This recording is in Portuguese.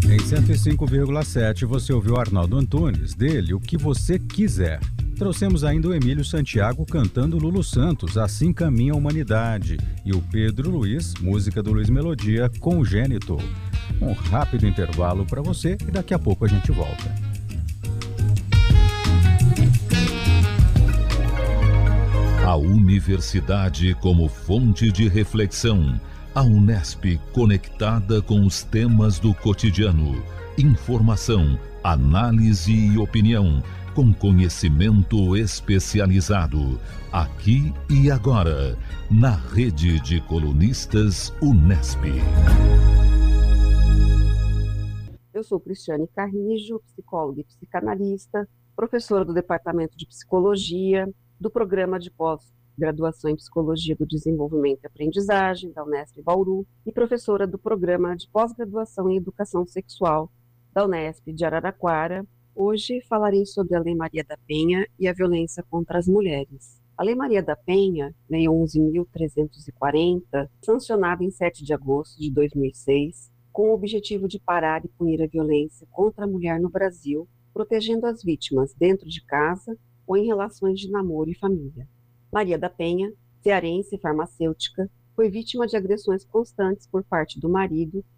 Em 105,7 você ouviu Arnaldo Antunes, dele O Que Você Quiser. Trouxemos ainda o Emílio Santiago cantando Lulu Santos, Assim Caminha a Humanidade, e o Pedro Luiz, música do Luiz Melodia, Congênito. Um rápido intervalo para você e daqui a pouco a gente volta. A universidade como fonte de reflexão. A Unesp conectada com os temas do cotidiano. Informação, análise e opinião, com conhecimento especializado. Aqui e agora, na rede de colunistas Unesp. Eu sou Cristiane Carrijo, psicóloga e psicanalista, professora do Departamento de Psicologia, do Programa de Pós-Graduação em Psicologia do Desenvolvimento e Aprendizagem, da Unesp Bauru, e professora do Programa de Pós-Graduação em Educação Sexual, da Unesp de Araraquara. Hoje falarei sobre a Lei Maria da Penha e a violência contra as mulheres. A Lei Maria da Penha, Lei 11.340, sancionada em 7 de agosto de 2006, com o objetivo de parar e punir a violência contra a mulher no Brasil, protegendo as vítimas dentro de casa ou em relações de namoro e família. Maria da Penha, cearense e farmacêutica, foi vítima de agressões constantes por parte do marido